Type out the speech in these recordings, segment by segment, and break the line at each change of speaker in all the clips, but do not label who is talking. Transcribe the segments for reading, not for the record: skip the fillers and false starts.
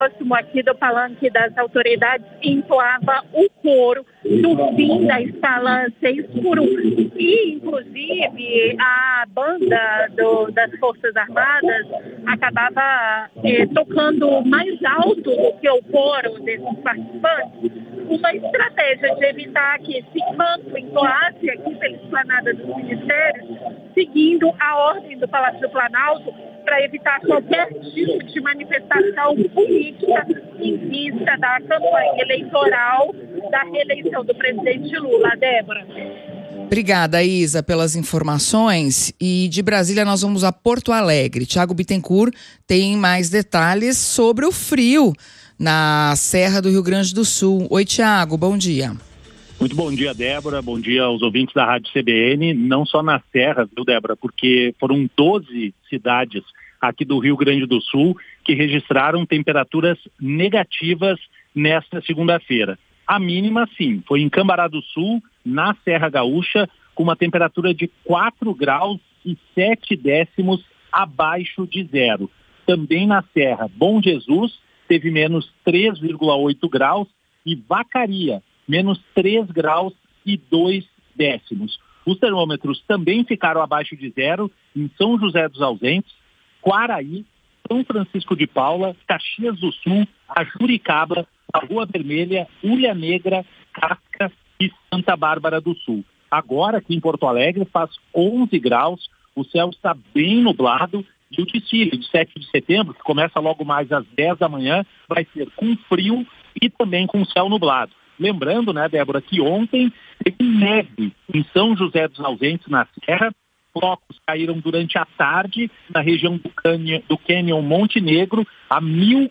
próximo aqui do palanque das autoridades entoava o coro do fim da escala 6x1. E, inclusive, a banda das Forças Armadas acabava tocando mais alto do que o coro desses participantes, uma estratégia de evitar que esse canto entoasse aqui pela esplanada dos ministérios, seguindo a ordem do Palácio do Planalto, para evitar qualquer tipo de manifestação política em vista da campanha eleitoral da reeleição do presidente Lula. Débora.
Obrigada, Isa, pelas informações. E de Brasília nós vamos a Porto Alegre. Tiago Bittencourt tem mais detalhes sobre o frio na Serra do Rio Grande do Sul. Oi, Tiago, bom dia.
Muito bom dia, Débora. Bom dia aos ouvintes da Rádio CBN. Não só na Serra, viu, Débora? Porque foram 12 cidades aqui do Rio Grande do Sul que registraram temperaturas negativas nesta segunda-feira. A mínima, sim, foi em Cambará do Sul, na Serra Gaúcha, com uma temperatura de 4 graus e 7 décimos abaixo de zero. Também na Serra Bom Jesus, teve menos 3,8 graus e Vacaria, menos 3 graus e 2 décimos. Os termômetros também ficaram abaixo de zero em São José dos Ausentes, Quaraí, São Francisco de Paula, Caxias do Sul, Ajuricaba, Lagoa Vermelha, Ulha Negra, Casca e Santa Bárbara do Sul. Agora aqui em Porto Alegre faz 11 graus, o céu está bem nublado e o desfile de 7 de setembro, que começa logo mais às 10 da manhã, vai ser com frio e também com céu nublado. Lembrando, né, Débora, que ontem teve neve em São José dos Ausentes, na Serra. Flocos caíram durante a tarde na região do Cânion Monte Negro, a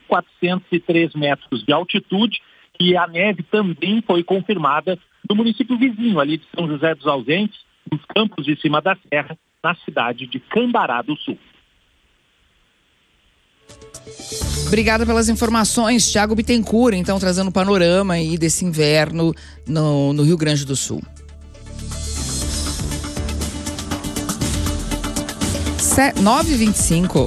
1.403 metros de altitude, e a neve também foi confirmada no município vizinho ali de São José dos Ausentes, nos campos de cima da serra, na cidade de Cambará do Sul.
Obrigada pelas informações, Tiago Bittencourt, então trazendo o panorama aí desse inverno no Rio Grande do Sul. 9h25.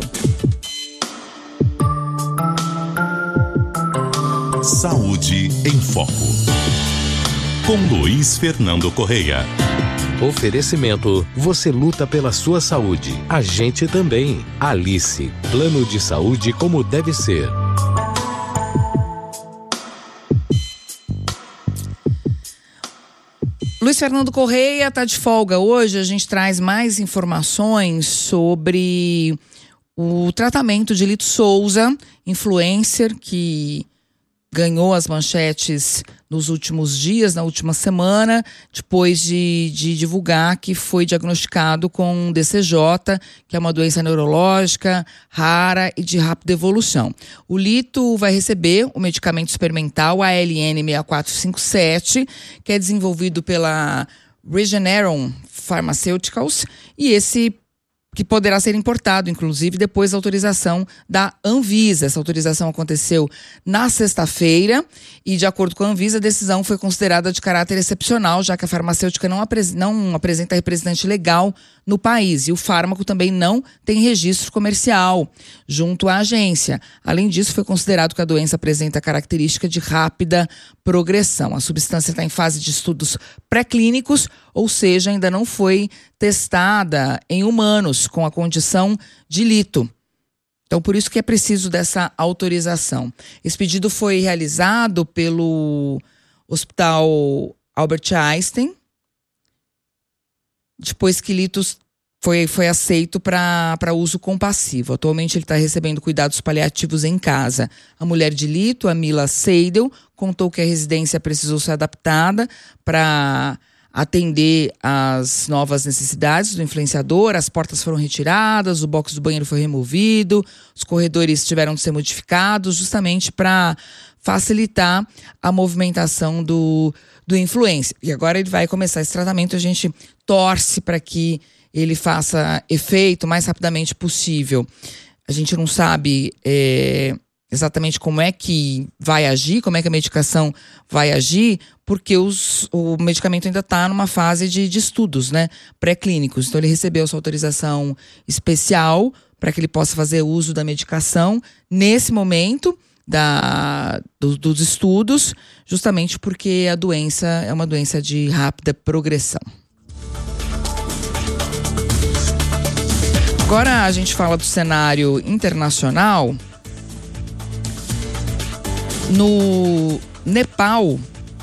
Saúde em Foco, com Luiz Fernando Correia.
Oferecimento: você luta pela sua saúde. A gente também. Alice, plano de saúde como deve ser.
Luiz Fernando Correia está de folga hoje. A gente traz mais informações sobre o tratamento de Lito Souza, influencer que ganhou as manchetes nos últimos dias, na última semana, depois de divulgar que foi diagnosticado com DCJ, que é uma doença neurológica rara e de rápida evolução. O Lito vai receber o medicamento experimental ALN 6457, que é desenvolvido pela Regeneron Pharmaceuticals, e esse que poderá ser importado, inclusive, depois da autorização da Anvisa. Essa autorização aconteceu na sexta-feira e, de acordo com a Anvisa, a decisão foi considerada de caráter excepcional, já que a farmacêutica não apresenta representante legal no país e o fármaco também não tem registro comercial junto à agência. Além disso, foi considerado que a doença apresenta característica de rápida progressão. A substância está em fase de estudos pré-clínicos, ou seja, ainda não foi testada em humanos com a condição de lito. Então, por isso que é preciso dessa autorização. Esse pedido foi realizado pelo Hospital Albert Einstein, depois que Lito foi aceito para uso compassivo. Atualmente ele está recebendo cuidados paliativos em casa. A mulher de Lito, a Mila Seidel, contou que a residência precisou ser adaptada para atender às novas necessidades do influenciador. As portas foram retiradas, o box do banheiro foi removido, os corredores tiveram de ser modificados justamente para facilitar a movimentação do influencer. E agora ele vai começar esse tratamento, a gente torce para que ele faça efeito o mais rapidamente possível. A gente não sabe exatamente como é que vai agir, como é que a medicação vai agir, porque o medicamento ainda está numa fase de estudos, né, pré-clínicos. Então ele recebeu essa autorização especial para que ele possa fazer uso da medicação nesse momento. dos estudos, justamente porque a doença é uma doença de rápida progressão. Agora a gente fala do cenário internacional. No Nepal,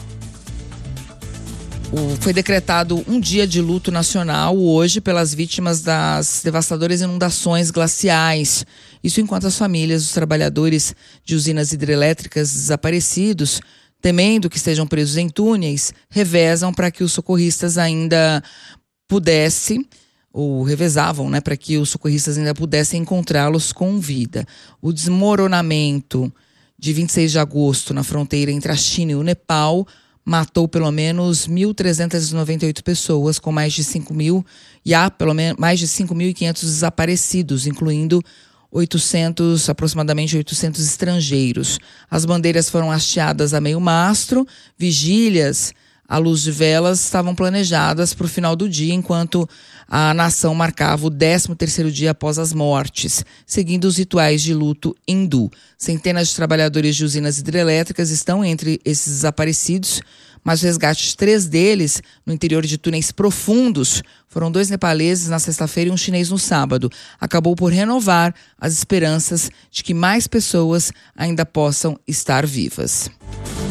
foi decretado um dia de luto nacional hoje pelas vítimas das devastadoras inundações glaciais. Isso enquanto as famílias dos trabalhadores de usinas hidrelétricas desaparecidos, temendo que estejam presos em túneis, revezam para que os socorristas ainda pudessem, ou revezavam, né, para que os socorristas ainda pudessem encontrá-los com vida. O desmoronamento de 26 de agosto na fronteira entre a China e o Nepal matou pelo menos 1.398 pessoas, com mais de 5.000 e há pelo menos mais de 5.500 desaparecidos, incluindo aproximadamente 800 estrangeiros. As bandeiras foram hasteadas a meio mastro, vigílias à luz de velas estavam planejadas para o final do dia, enquanto a nação marcava o 13º dia após as mortes, seguindo os rituais de luto hindu. Centenas de trabalhadores de usinas hidrelétricas estão entre esses desaparecidos, mas o resgate de 3 deles, no interior de túneis profundos, foram 2 nepaleses na sexta-feira e um chinês no sábado, acabou por renovar as esperanças de que mais pessoas ainda possam estar vivas.